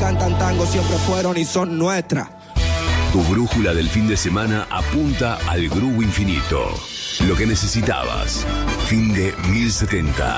cantan tango siempre fueron y son nuestras. Tu brújula del fin de semana apunta al Groove Infinito. Lo que necesitabas. Fin de 1070.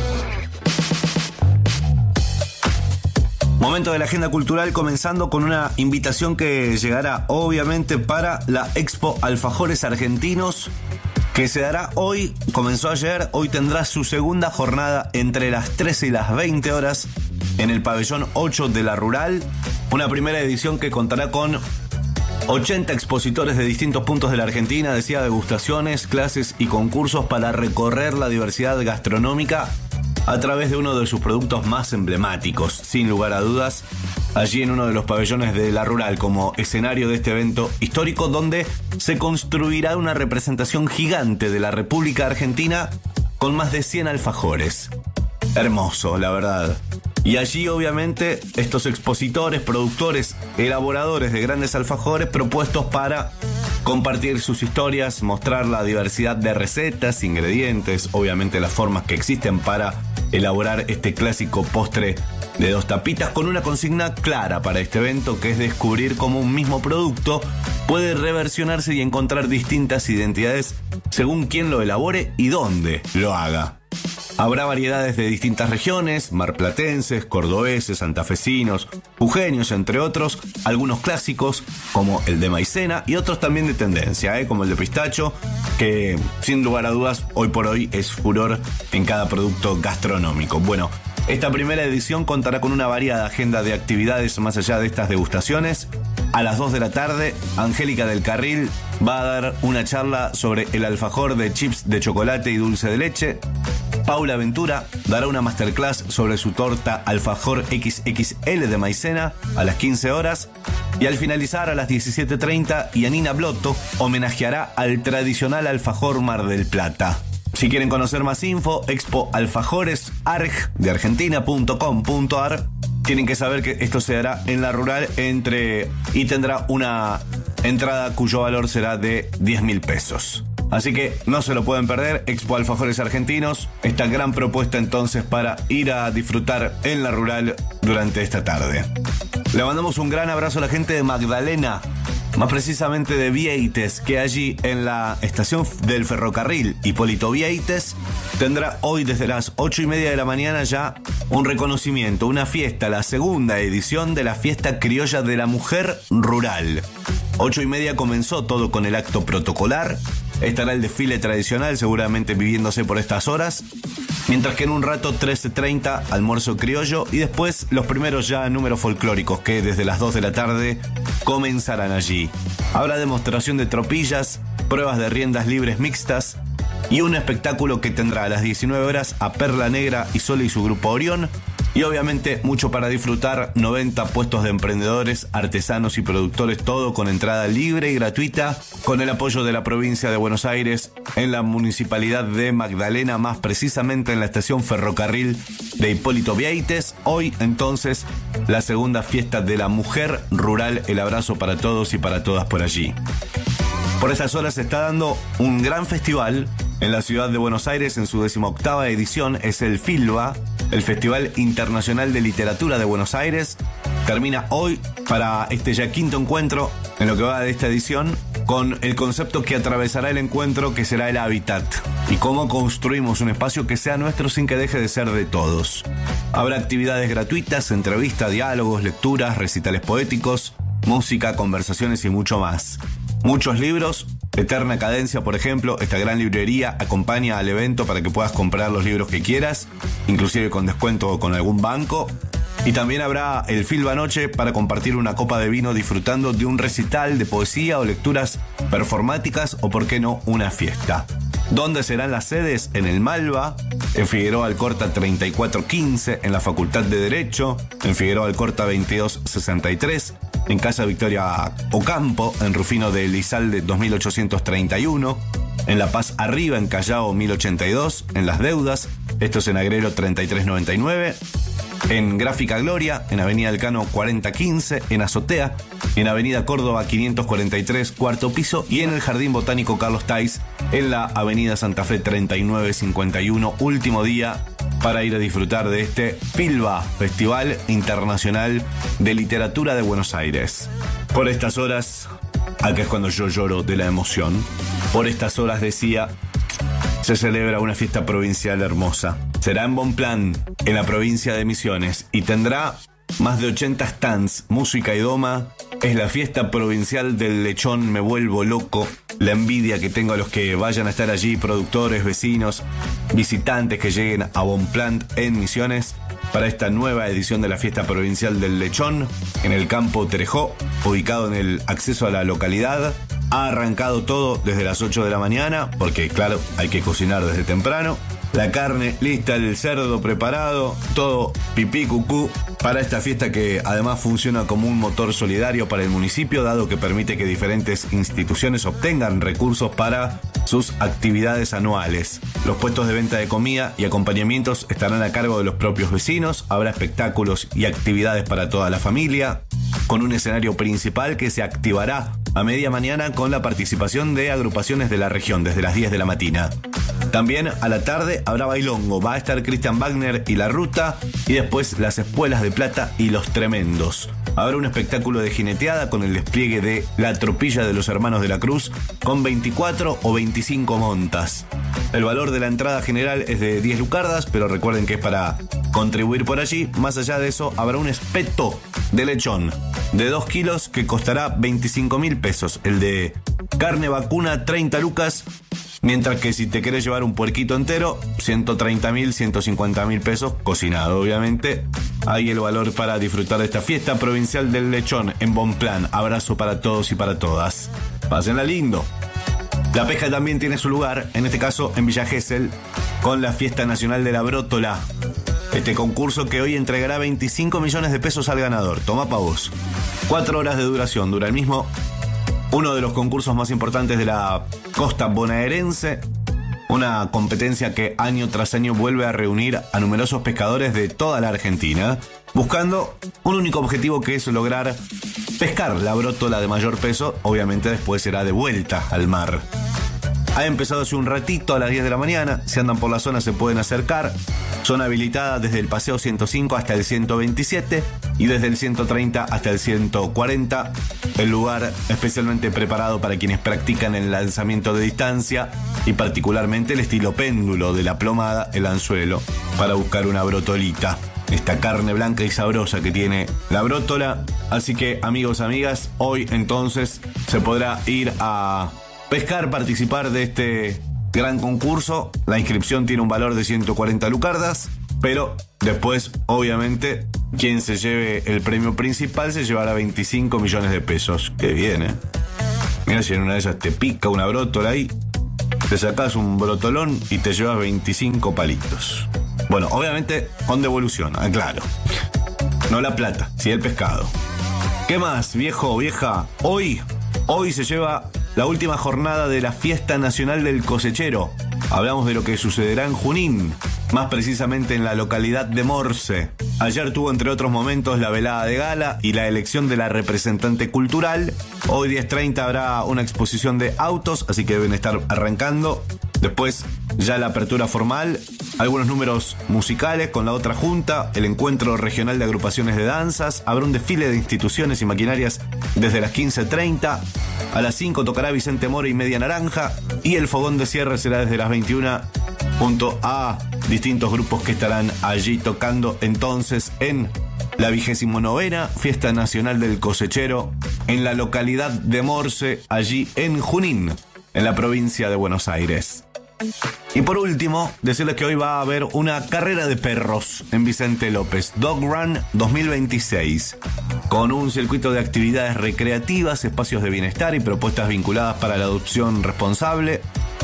Momento de la agenda cultural, comenzando con una invitación que llegará obviamente para la Expo Alfajores Argentinos, que se dará hoy, comenzó ayer, hoy tendrá su segunda jornada entre las 13 y las 20 horas en el pabellón 8 de la Rural. Una primera edición que contará con 80 expositores de distintos puntos de la Argentina, decía, degustaciones, clases y concursos para recorrer la diversidad gastronómica a través de uno de sus productos más emblemáticos, sin lugar a dudas, allí en uno de los pabellones de la Rural, como escenario de este evento histórico, donde se construirá una representación gigante de la República Argentina con más de 100 alfajores. Hermoso, la verdad. Y allí, obviamente, estos expositores, productores, elaboradores de grandes alfajores propuestos para compartir sus historias, mostrar la diversidad de recetas, ingredientes, obviamente las formas que existen para elaborar este clásico postre de 2 tapitas, con una consigna clara para este evento, que es descubrir cómo un mismo producto puede reversionarse y encontrar distintas identidades según quién lo elabore y dónde lo haga. Habrá variedades de distintas regiones, marplatenses, cordobeses, santafesinos, jujeños, entre otros, algunos clásicos como el de maicena y otros también de tendencia, como el de pistacho, que sin lugar a dudas hoy por hoy es furor en cada producto gastronómico. Bueno, esta primera edición contará con una variada agenda de actividades más allá de estas degustaciones. A las 2 de la tarde, Angélica del Carril va a dar una charla sobre el alfajor de chips de chocolate y dulce de leche. Paula Ventura dará una masterclass sobre su torta alfajor XXL de maicena a las 15 horas. Y al finalizar a las 17:30, Yanina Blotto homenajeará al tradicional alfajor Mar del Plata. Si quieren conocer más info, expoalfajoresarg.com.ar. Tienen que saber que esto se dará en la Rural y tendrá una entrada cuyo valor será de 10.000 pesos. Así que no se lo pueden perder, Expo Alfajores Argentinos, esta gran propuesta entonces para ir a disfrutar en la Rural durante esta tarde. Le mandamos un gran abrazo a la gente de Magdalena, más precisamente de Vieites, que allí en la estación del ferrocarril Hipólito Vieites tendrá hoy desde las 8:30 de la mañana ya un reconocimiento, una fiesta, la segunda edición de la Fiesta Criolla de la Mujer Rural. 8:30 comenzó todo con el acto protocolar. Estará el desfile tradicional, seguramente viviéndose por estas horas. Mientras que en un rato, 13:30, almuerzo criollo. Y después los primeros ya números folclóricos que desde las 2 de la tarde comenzarán allí. Habrá demostración de tropillas, pruebas de riendas libres mixtas y un espectáculo que tendrá a las 19 horas a Perla Negra y Sole y su grupo Orión. Y obviamente mucho para disfrutar, 90 puestos de emprendedores, artesanos y productores, todo con entrada libre y gratuita, con el apoyo de la provincia de Buenos Aires, en la municipalidad de Magdalena, más precisamente en la estación ferrocarril de Hipólito Vieites. Hoy entonces la segunda fiesta de la Mujer Rural, el abrazo para todos y para todas por allí. Por esas horas se está dando un gran festival en la ciudad de Buenos Aires, en su 18ª edición, es el FILBA, el Festival Internacional de Literatura de Buenos Aires. Termina hoy para este ya 5º encuentro en lo que va de esta edición, con el concepto que atravesará el encuentro, que será el hábitat, y cómo construimos un espacio que sea nuestro sin que deje de ser de todos. Habrá actividades gratuitas, entrevistas, diálogos, lecturas, recitales poéticos, música, conversaciones y mucho más. Muchos libros, Eterna Cadencia, por ejemplo, esta gran librería acompaña al evento para que puedas comprar los libros que quieras, inclusive con descuento o con algún banco. Y también habrá el Filba Noche para compartir una copa de vino disfrutando de un recital de poesía o lecturas performáticas o, por qué no, una fiesta. ¿Dónde serán las sedes? En el Malva, en Figueroa Alcorta 3415, en la Facultad de Derecho, en Figueroa Alcorta 2263, en Casa Victoria Ocampo, en Rufino de Elizalde 2831, en La Paz Arriba, en Callao 1082, en Las Deudas, esto es en Agrelo 3399, en Gráfica Gloria, en Avenida Elcano 4015, en Azotea, en Avenida Córdoba 543, cuarto piso, y en el Jardín Botánico Carlos Tais, en la Avenida Santa Fe 3951, último día para ir a disfrutar de este FILBA, Festival Internacional de Literatura de Buenos Aires. Por estas horas, acá es cuando yo lloro de la emoción, por estas horas decía, se celebra una fiesta provincial hermosa. Será en Bonpland, en la provincia de Misiones, y tendrá más de 80 stands, música y doma. Es la fiesta provincial del lechón, me vuelvo loco. La envidia que tengo a los que vayan a estar allí, productores, vecinos, visitantes que lleguen a Bonpland en Misiones para esta nueva edición de la fiesta provincial del lechón en el campo Terejó, ubicado en el acceso a la localidad. Ha arrancado todo desde las 8 de la mañana, porque claro, hay que cocinar desde temprano. La carne lista, el cerdo preparado, todo pipí cucú para esta fiesta que además funciona como un motor solidario para el municipio, dado que permite que diferentes instituciones obtengan recursos para sus actividades anuales. Los puestos de venta de comida y acompañamientos estarán a cargo de los propios vecinos, habrá espectáculos y actividades para toda la familia, con un escenario principal que se activará a media mañana con la participación de agrupaciones de la región desde las 10 de la mañana. También a la tarde habrá bailongo, va a estar Cristian Wagner y La Ruta, y después las Espuelas de Plata y Los Tremendos. Habrá un espectáculo de jineteada con el despliegue de la tropilla de los Hermanos de la Cruz con 24 o 25 montas. El valor de la entrada general es de 10 lucardas, pero recuerden que es para contribuir por allí. Más allá de eso, habrá un espeto de lechón de 2 kilos que costará 25.000 pesos. El de carne vacuna, 30 lucas. Mientras que si te querés llevar un puerquito entero, 130.000, 150.000 pesos, cocinado obviamente. Ahí el valor para disfrutar de esta fiesta provincial del lechón en Bonpland. Abrazo para todos y para todas. Pásenla lindo. La pesca también tiene su lugar, en este caso en Villa Gesell, con la Fiesta Nacional de la Brótola. Este concurso que hoy entregará 25 millones de pesos al ganador. Toma pa' vos. 4 horas de duración dura el mismo. Uno de los concursos más importantes de la costa bonaerense, una competencia que año tras año vuelve a reunir a numerosos pescadores de toda la Argentina, buscando un único objetivo, que es lograr pescar la brótola de mayor peso. Obviamente después será de vuelta al mar. Ha empezado hace un ratito a las 10 de la mañana, si andan por la zona se pueden acercar. Son habilitadas desde el paseo 105 hasta el 127 y desde el 130 hasta el 140. El lugar especialmente preparado para quienes practican el lanzamiento de distancia y particularmente el estilo péndulo de la plomada, el anzuelo, para buscar una brotolita. Esta carne blanca y sabrosa que tiene la brótola. Así que amigos, amigas, hoy entonces se podrá ir a pescar, participar de este gran concurso. La inscripción tiene un valor de 140 lucardas, pero después, obviamente, quien se lleve el premio principal se llevará 25 millones de pesos. Qué bien, ¿eh? Mira, si en una de esas te pica una brótola ahí, te sacás un brotolón y te llevas 25 palitos. Bueno, obviamente con devolución, claro. No la plata, sí el pescado. ¿Qué más, viejo, vieja? Hoy se lleva la última jornada de la Fiesta Nacional del Cosechero. Hablamos de lo que sucederá en Junín, más precisamente en la localidad de Morse. Ayer tuvo, entre otros momentos, la velada de gala y la elección de la representante cultural. Hoy 10:30 habrá una exposición de autos, así que deben estar arrancando. Después ya la apertura formal, algunos números musicales con la otra junta, el encuentro regional de agrupaciones de danzas, habrá un desfile de instituciones y maquinarias desde las 15:30, a las 5 tocará Vicente Mora y Media Naranja, y el fogón de cierre será desde las 21 junto a distintos grupos que estarán allí tocando entonces en la 29ª Fiesta Nacional del Cosechero en la localidad de Morse, allí en Junín, en la provincia de Buenos Aires. Y por último, decirles que hoy va a haber una carrera de perros en Vicente López, Dog Run 2026, con un circuito de actividades recreativas, espacios de bienestar y propuestas vinculadas para la adopción responsable.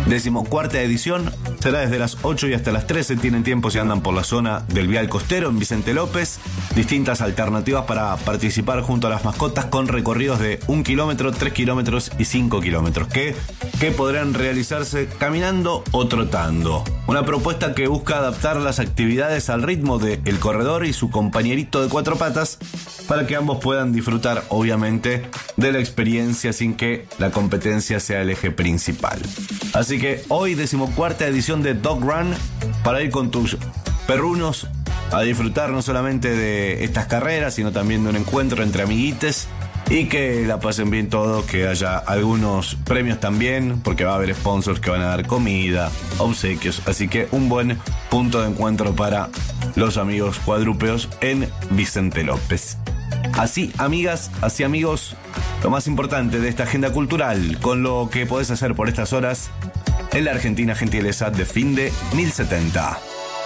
14ª edición, será desde las 8 y hasta las 13, tienen tiempo si andan por la zona del Vial Costero en Vicente López. Distintas alternativas para participar junto a las mascotas con recorridos de 1 kilómetro, 3 kilómetros y 5 kilómetros, que podrán realizarse caminando o trotando. Una propuesta que busca adaptar las actividades al ritmo del corredor y su compañerito de 4 patas, para que ambos puedan disfrutar, obviamente, de la experiencia sin que la competencia sea el eje principal. Así que hoy 14ª edición de Dog Run, para ir con tus perrunos, a disfrutar no solamente de estas carreras, sino también de un encuentro entre amiguites y que la pasen bien todos, que haya algunos premios también, porque va a haber sponsors que van a dar comida, obsequios, así que un buen punto de encuentro para los amigos cuadrúpedos en Vicente López. Así, amigas, así amigos, lo más importante de esta agenda cultural, con lo que podés hacer por estas horas en la Argentina gentileza de fin de 1070.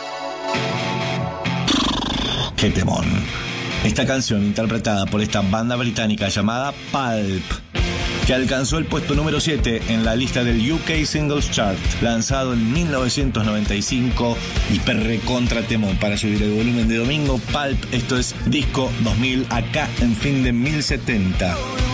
¡Qué temón! Esta canción, interpretada por esta banda británica llamada Pulp, que alcanzó el puesto número 7 en la lista del UK Singles Chart, lanzado en 1995, hiper recontra temón para subir el volumen de domingo. Pulp, esto es Disco 2000, acá en fin de 1070.